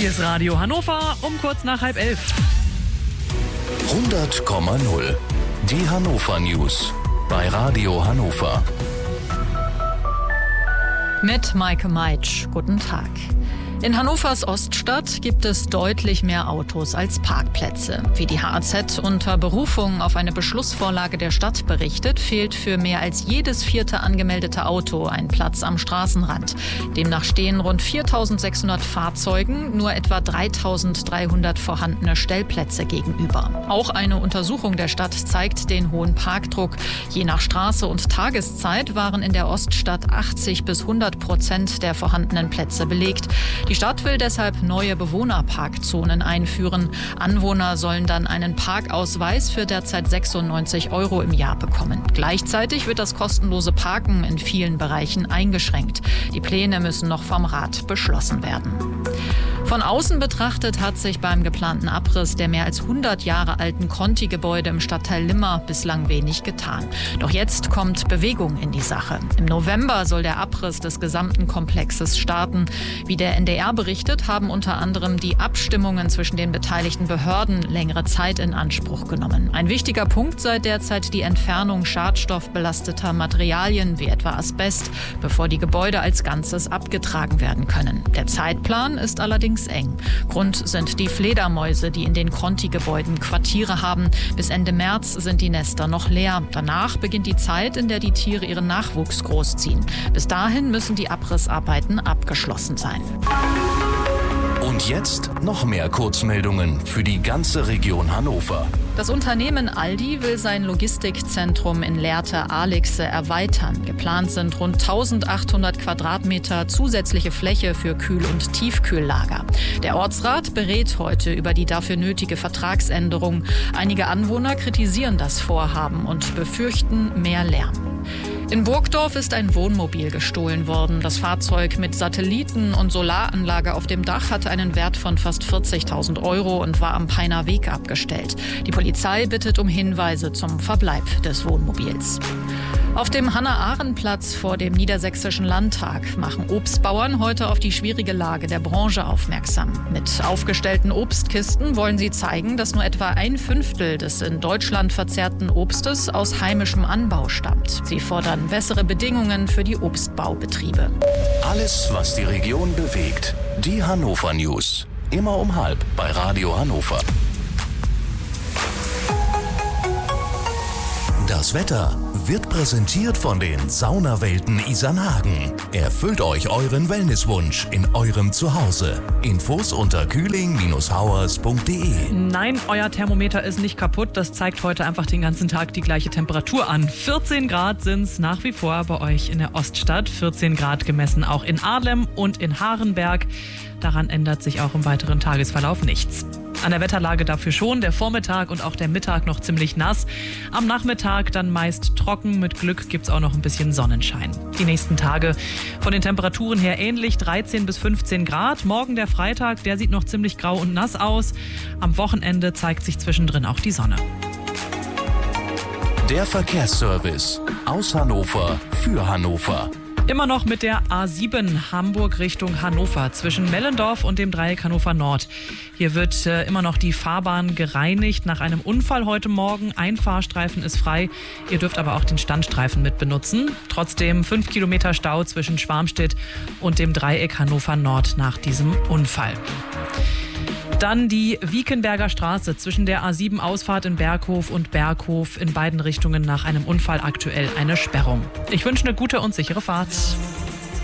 Hier ist Radio Hannover um kurz nach 10:30. 100,0. Die Hannover News bei Radio Hannover. Mit Maike Meitsch. Guten Tag. In Hannovers Oststadt gibt es deutlich mehr Autos als Parkplätze. Wie die HAZ unter Berufung auf eine Beschlussvorlage der Stadt berichtet, fehlt für mehr als jedes 4. angemeldete Auto ein Platz am Straßenrand. Demnach stehen rund 4.600 Fahrzeugen nur etwa 3.300 vorhandene Stellplätze gegenüber. Auch eine Untersuchung der Stadt zeigt den hohen Parkdruck. Je nach Straße und Tageszeit waren in der Oststadt 80-100% der vorhandenen Plätze belegt. Die Stadt will deshalb neue Bewohnerparkzonen einführen. Anwohner sollen dann einen Parkausweis für derzeit 96 € im Jahr bekommen. Gleichzeitig wird das kostenlose Parken in vielen Bereichen eingeschränkt. Die Pläne müssen noch vom Rat beschlossen werden. Von außen betrachtet hat sich beim geplanten Abriss der mehr als 100 Jahre alten Conti-Gebäude im Stadtteil Limmer bislang wenig getan. Doch jetzt kommt Bewegung in die Sache. Im November soll der Abriss des gesamten Komplexes starten. Wie der NDR berichtet, haben unter anderem die Abstimmungen zwischen den beteiligten Behörden längere Zeit in Anspruch genommen. Ein wichtiger Punkt sei derzeit die Entfernung schadstoffbelasteter Materialien wie etwa Asbest, bevor die Gebäude als Ganzes abgetragen werden können. Der Zeitplan ist allerdings eng. Grund sind die Fledermäuse, die in den Conti-Gebäuden Quartiere haben. Bis Ende März sind die Nester noch leer. Danach beginnt die Zeit, in der die Tiere ihren Nachwuchs großziehen. Bis dahin müssen die Abrissarbeiten abgeschlossen sein. Und jetzt noch mehr Kurzmeldungen für die ganze Region Hannover. Das Unternehmen Aldi will sein Logistikzentrum in Lehrte-Aalixe erweitern. Geplant sind rund 1800 Quadratmeter zusätzliche Fläche für Kühl- und Tiefkühllager. Der Ortsrat berät heute über die dafür nötige Vertragsänderung. Einige Anwohner kritisieren das Vorhaben und befürchten mehr Lärm. In Burgdorf ist ein Wohnmobil gestohlen worden. Das Fahrzeug mit Satelliten- und Solaranlage auf dem Dach hatte einen Wert von fast 40.000 € und war am Peiner Weg abgestellt. Die Polizei bittet um Hinweise zum Verbleib des Wohnmobils. Auf dem Hannah-Arendt-Platz vor dem Niedersächsischen Landtag machen Obstbauern heute auf die schwierige Lage der Branche aufmerksam. Mit aufgestellten Obstkisten wollen sie zeigen, dass nur etwa 1/5 des in Deutschland verzehrten Obstes aus heimischem Anbau stammt. Sie fordern bessere Bedingungen für die Obstbaubetriebe. Alles, was die Region bewegt. Die Hannover News. Immer um 12:30 bei Radio Hannover. Das Wetter wird präsentiert von den Saunawelten Isernhagen. Erfüllt euch euren Wellnesswunsch in eurem Zuhause. Infos unter kühling-hauers.de. Nein, euer Thermometer ist nicht kaputt. Das zeigt heute einfach den ganzen Tag die gleiche Temperatur an. 14 Grad sind es nach wie vor bei euch in der Oststadt. 14 Grad gemessen auch in Ahlem und in Harenberg. Daran ändert sich auch im weiteren Tagesverlauf nichts. An der Wetterlage dafür schon, der Vormittag und auch der Mittag noch ziemlich nass. Am Nachmittag dann meist trocken, mit Glück gibt's auch noch ein bisschen Sonnenschein. Die nächsten Tage von den Temperaturen her ähnlich, 13 bis 15 Grad. Morgen der Freitag, der sieht noch ziemlich grau und nass aus. Am Wochenende zeigt sich zwischendrin auch die Sonne. Der Verkehrsservice aus Hannover für Hannover. Immer noch mit der A7 Hamburg Richtung Hannover zwischen Mellendorf und dem Dreieck Hannover Nord. Hier wird immer noch die Fahrbahn gereinigt nach einem Unfall heute Morgen. Ein Fahrstreifen ist frei. Ihr dürft aber auch den Standstreifen mit benutzen. Trotzdem 5 Kilometer Stau zwischen Schwarmstedt und dem Dreieck Hannover Nord nach diesem Unfall. Dann die Wiekenberger Straße zwischen der A7 Ausfahrt in Berghof und Berghof in beiden Richtungen nach einem Unfall aktuell eine Sperrung. Ich wünsche eine gute und sichere Fahrt.